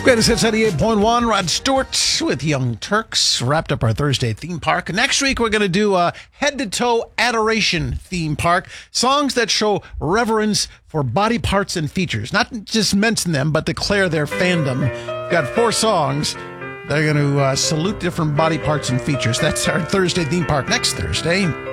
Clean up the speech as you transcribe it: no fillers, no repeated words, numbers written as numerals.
Greatest Hits 88.1, Rod Stewart with Young Turks. Wrapped up our Thursday theme park. Next week, we're going to do a head-to-toe adoration theme park. Songs that show reverence for body parts and features. Not just mention them, but declare their fandom. We've got 4 songs that are going to salute different body parts and features. That's our Thursday theme park next Thursday.